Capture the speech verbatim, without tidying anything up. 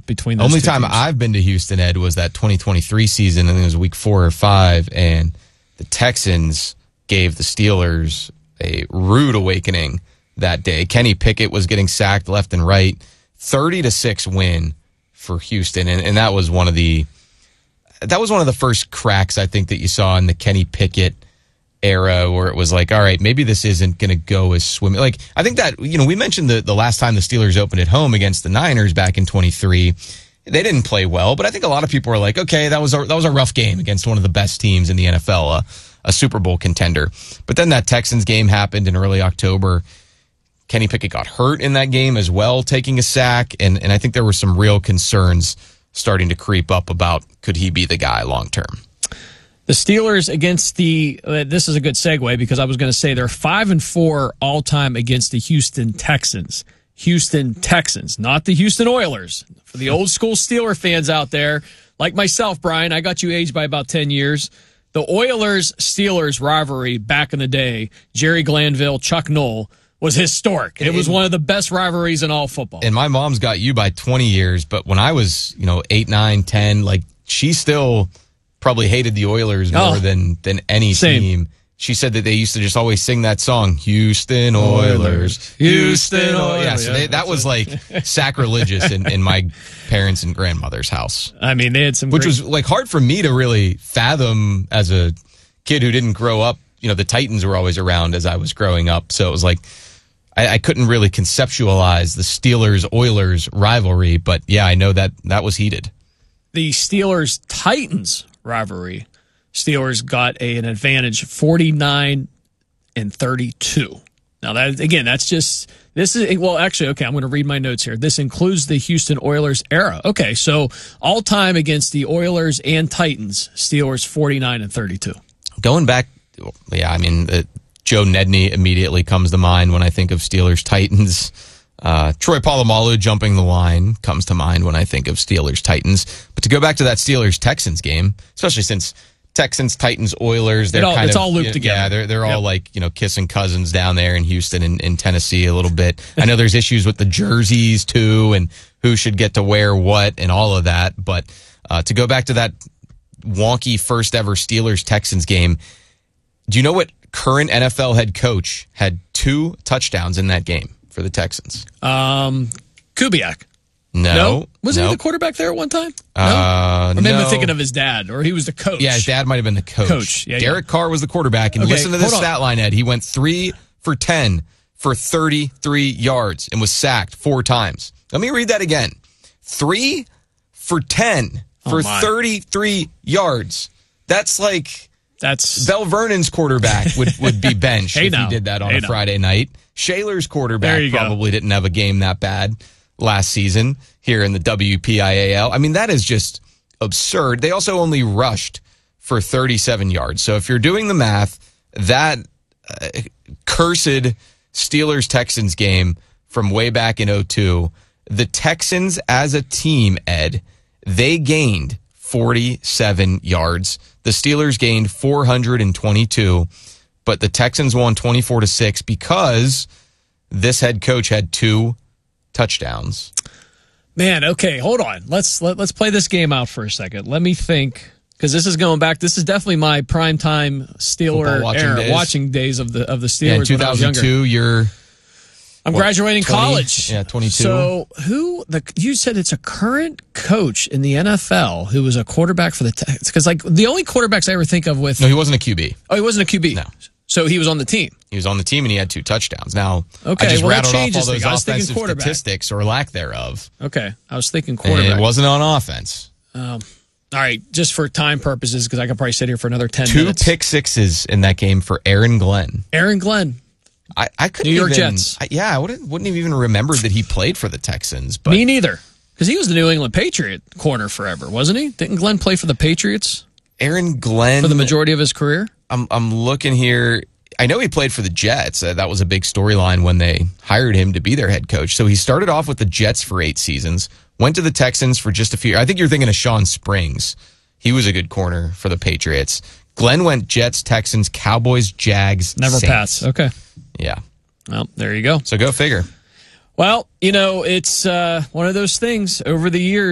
between those Only two time teams. I've been to Houston, Ed, was that twenty twenty-three season. I think it was week four or five, and the Texans gave the Steelers a rude awakening that day. Kenny Pickett was getting sacked left and right. thirty to six win for Houston, and, and that was one of the that was one of the first cracks, I think, that you saw in the Kenny Pickett era, where it was like, all right, maybe this isn't going to go as swimming. Like, I think that, you know, we mentioned the, the last time the Steelers opened at home against the Niners back in twenty-three. They didn't play well, but I think a lot of people were like, okay, that was a, that was a rough game against one of the best teams in the N F L, a, a Super Bowl contender. But then that Texans game happened in early October. Kenny Pickett got hurt in that game as well, taking a sack, and, and I think there were some real concerns starting to creep up about could he be the guy long term. The Steelers against the, uh, this is a good segue because I was going to say they're five and four all time against the Houston Texans. Houston Texans, not the Houston Oilers. For the old school Steeler fans out there, like myself, Brian, I got you aged by about ten years. The Oilers-Steelers rivalry back in the day, Jerry Glanville, Chuck Noll, was historic. It was one of the best rivalries in all football. And my mom's got you by twenty years, but when I was, you know, eight, nine, ten, like, she still probably hated the Oilers more Oh, than than any same. team. She said that they used to just always sing that song, Houston Oilers, Houston Oilers. Yeah, so they, that was like sacrilegious in, in my parents' and grandmother's house. I mean, they had some Which great- was like hard for me to really fathom as a kid who didn't grow up. You know, the Titans were always around as I was growing up. So it was like, I, I couldn't really conceptualize the Steelers-Oilers rivalry. But yeah, I know that that was heated. the Steelers-Titans rivalry, Steelers got a, an advantage forty-nine and thirty-two. Now, that again, that's just, this is, well, actually, okay, I'm going to read my notes here. This includes the Houston Oilers era. Okay, so all time against the Oilers and Titans, Steelers forty-nine and thirty-two. Going back, yeah, I mean, uh, Joe Nedney immediately comes to mind when I think of Steelers-Titans. Uh, Troy Polamalu jumping the line comes to mind when I think of Steelers-Titans. But to go back to that Steelers-Texans game, especially since Texans, Titans, Oilers, they're It all- kind it's of, all looped yeah, together. Yeah, they're, they're all Yep. like, you know, kissing cousins down there in Houston and in Tennessee a little bit. I know there's issues with the jerseys too and who should get to wear what and all of that. But uh, to go back to that wonky first ever Steelers-Texans game, do you know what current N F L head coach had two touchdowns in that game for the Texans? Um, Kubiak. No. No? Wasn't no. he the quarterback there at one time? No? Uh, or maybe no. I'm thinking of his dad, or he was the coach. Yeah, his dad might have been the coach. Coach, yeah, Derek yeah. Carr was the quarterback. And Okay, listen to this hold on. stat line, Ed. He went three for ten for thirty-three yards and was sacked four times. Let me read that again. Three for ten for Oh, my. thirty-three yards. That's like That's Bell Vernon's quarterback would, would be benched Hey if now. he did that on Hey a now. Friday night. Shaler's There quarterback you go. probably didn't have a game that bad last season here in the W P I A L. I mean, that is just absurd. They also only rushed for thirty-seven yards. So if you're doing the math, that uh, cursed Steelers-Texans game from way back in oh two, the Texans as a team, Ed, they gained forty-seven yards. The Steelers gained four hundred twenty-two, but the Texans won twenty-four to six because this head coach had two touchdowns. Man, okay, hold on. Let's let, let's play this game out for a second. Let me think, because this is going back. This is definitely my primetime Steeler Football watching era, days. watching days of the of the Yeah, in Steelers when I was younger. two thousand two, you're I'm what, graduating twenty? college. Yeah, twenty-two. So who the you said it's a current coach in the N F L who was a quarterback for the Texans? Because like the only quarterbacks I ever think of with no, he wasn't a Q B. oh he wasn't a Q B. No. So he was on the team. He was on the team and he had two touchdowns. Now, Okay, I just well, that rattled off all changes those things. I was thinking offensive quarterback. statistics or lack thereof. Okay, I was thinking And quarterback. it wasn't on offense. All right, just for time purposes, because I could probably sit here for another ten Two minutes. pick sixes in that game for Aaron Glenn. Aaron Glenn. I, I couldn't New York even, Jets. I, yeah, I wouldn't, wouldn't have even remembered that he played for the Texans. But Me neither. Because he was the New England Patriot corner forever, wasn't he? Didn't Glenn play for the Patriots Aaron Glenn, for the majority of his career? I'm I'm looking here. I know he played for the Jets. Uh, that was a big storyline when they hired him to be their head coach. So he started off with the Jets for eight seasons, went to the Texans for just a few. I think you're thinking of Sean Springs. He was a good corner for the Patriots. Glenn went Jets, Texans, Cowboys, Jags, Never Saints. pass. Okay. Yeah. Well, there you go. So go figure. Well, you know, it's uh, one of those things over the years.